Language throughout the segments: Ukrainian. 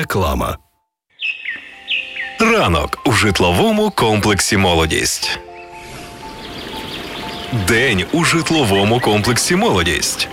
Реклама. Ранок у житловому комплексі «Молодість». День у житловому комплексі «Молодість».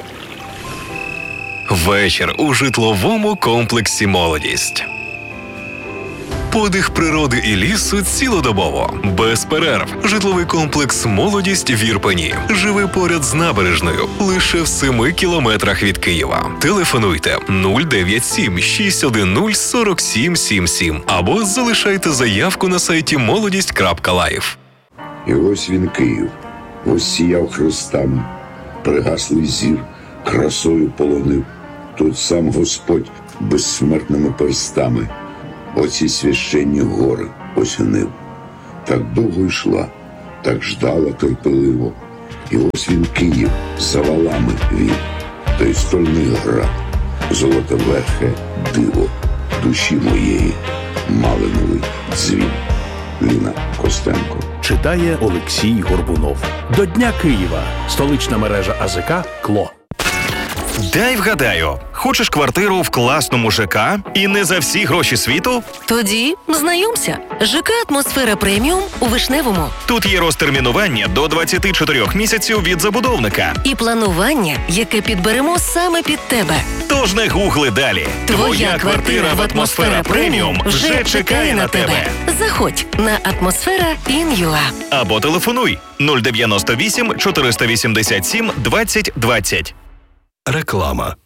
Вечір у житловому комплексі «Молодість». Подих природи і лісу цілодобово, без перерв. Житловий комплекс «Молодість» в Ірпені. Живе поряд з набережною, лише в 7 кілометрах від Києва. Телефонуйте 097 610 4777 або залишайте заявку на сайті молодість.live. І ось він, Київ, ось сіяв хрестами, пригаслий зір, красою полонив. Тут сам Господь безсмертними перстами оці священні гори осінив. Так довго йшла, так ждала терпеливо. І ось він, Київ, за валами він, той стольний град, золотоверхе диво душі моєї, малиновий дзвін. Ліна Костенко. Читає Олексій Горбунов. До Дня Києва. Столична мережа АЗК «Кло». Дай вгадаю, хочеш квартиру в класному ЖК і не за всі гроші світу? Тоді знайомся. ЖК «Атмосфера Преміум» у Вишневому. Тут є розтермінування до 24 місяців від забудовника. І планування, яке підберемо саме під тебе. Тож не гугли далі. Твоя квартира в «Атмосфера Преміум» вже чекає на тебе. Заходь на atmosfera.in.ua Або телефонуй 098 487 20 20. Реклама.